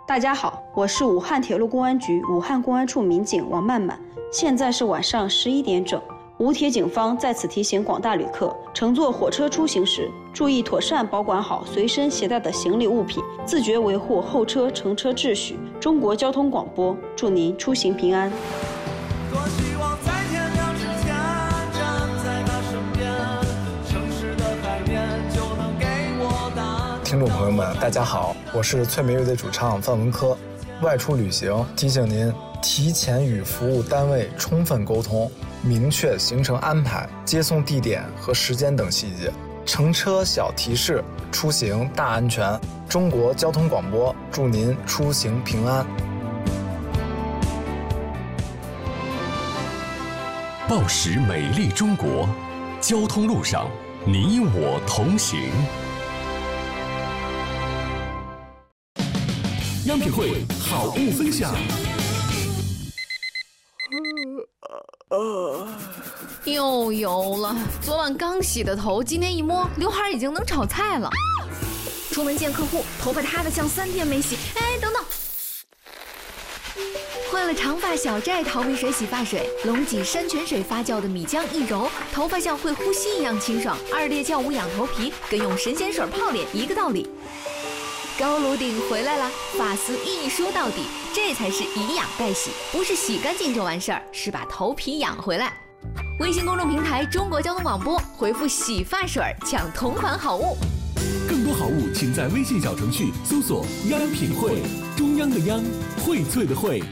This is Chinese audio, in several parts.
大家好，我是武汉铁路公安局武汉公安处民警王曼曼，现在是晚上11点整。武铁警方在此提醒广大旅客，乘坐火车出行时，注意妥善保管好随身携带的行李物品，自觉维护后车乘车秩序。中国交通广播，祝您出行平安。 多希望在天亮之前站在他身边，城市的海面就能给我答案。 听众朋友们，大家好，我是翠梅乐队主唱范文科。外出旅行，提醒您提前与服务单位充分沟通，明确行程安排、接送地点和时间等细节。乘车小提示，出行大安全。中国交通广播，祝您出行平安。 报时美丽中国，交通路上你我同行。央品汇好物分享。 又油了，昨晚刚洗的头，今天一摸，刘海已经能炒菜了。出门见客户，头发塌得像3天没洗。哎，等等，换了长发小寨逃避水洗发水，龙脊山泉水发酵的米浆一揉，头发像会呼吸一样清爽。2列酵母养头皮，跟用神仙水泡脸一个道理。高颅顶回来了，发丝一梳到底，这才是以养代洗，不是洗干净就完事儿，是把头皮养回来。微信公众平台中国交通广播，回复洗发水抢同款好物。 更多好物请在微信小程序搜索央品汇，中央的央，荟萃的荟。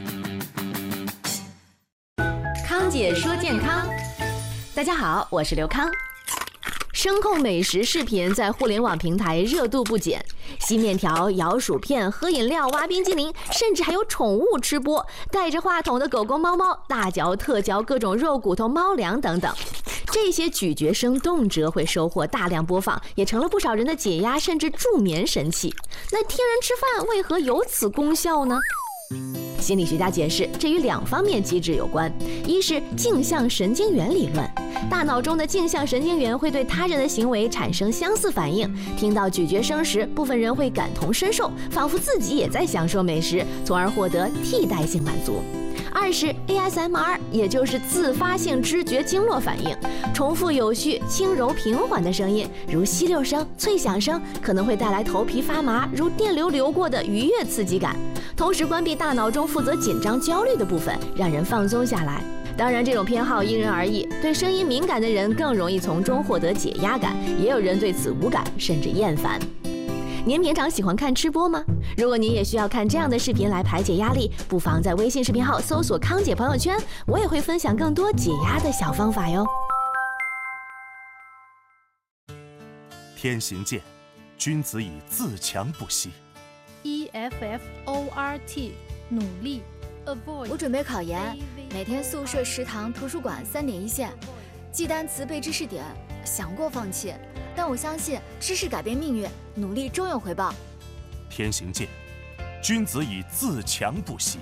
康姐说健康，大家好，我是刘康。声控美食视频在互联网平台热度不减，吸面条、咬薯片、喝饮料、挖冰激凌，甚至还有宠物吃播，带着话筒的狗狗、猫猫大嚼特嚼各种肉骨头、猫粮等等。这些咀嚼声动辄会收获大量播放，也成了不少人的解压甚至助眠神器。那天然吃饭为何有此功效呢？心理学家解释，这与2方面机制有关。一是镜像神经元理论，大脑中的镜像神经元会对他人的行为产生相似反应，听到咀嚼声时，部分人会感同身受，仿佛自己也在享受美食，从而获得替代性满足。2是 ASMR， 也就是自发性知觉经络反应，重复有序、轻柔平缓的声音，如吸溜声、脆响声，可能会带来头皮发麻，如电流流过的愉悦刺激感，同时关闭大脑中负责紧张焦虑的部分，让人放松下来。当然，这种偏好因人而异，对声音敏感的人更容易从中获得解压感，也有人对此无感，甚至厌烦。您平常喜欢看吃播吗？如果您也需要看这样的视频来排解压力，不妨在微信视频号搜索康姐朋友圈，我也会分享更多解压的小方法哟。 天行健，君子以自强不息。 EFFORT 努力 Avoid。 我准备考研，每天宿舍、食堂、图书馆3点一线，记单词、背知识点，想过放弃，但我相信知识改变命运，努力终有回报。 天行健，君子以自强不息。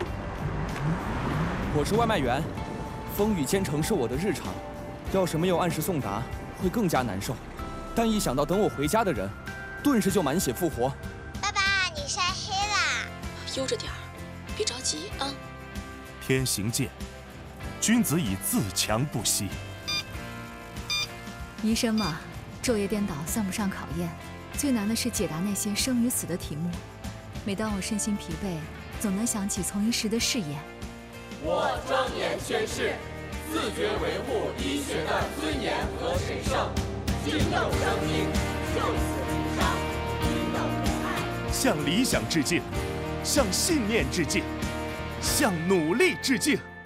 我是外卖员，风雨兼程是我的日常，要是没有按时送达，会更加难受。但一想到等我回家的人，顿时就满血复活。 爸爸，你晒黑啦！ 悠着点儿，别着急啊。 天行健，君子以自强不息。 医生嘛，昼夜颠倒算不上考验，最难的是解答那些生与死的题目。每当我身心疲惫，总能想起从医时的誓言。 我庄严宣誓，自觉维护医学的尊严和神圣，敬重生命，就此无伤，均等无碍。 向理想致敬，向信念致敬，向努力致敬。